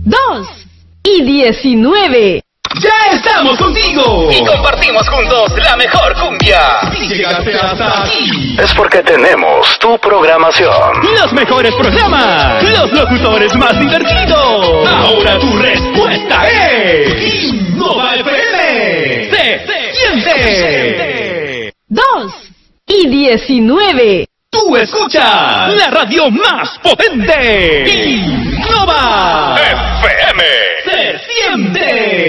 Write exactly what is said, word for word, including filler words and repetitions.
dos y diecinueve. ¡Ya estamos contigo! Y compartimos juntos la mejor cumbia. Si llegaste hasta aquí, es porque tenemos tu programación. los mejores programas, los locutores más divertidos. Ahora tu respuesta es Innova F M. ¡Se siente! dos y diecinueve. Tú escuchas la radio más potente. Innova F M. Se siente.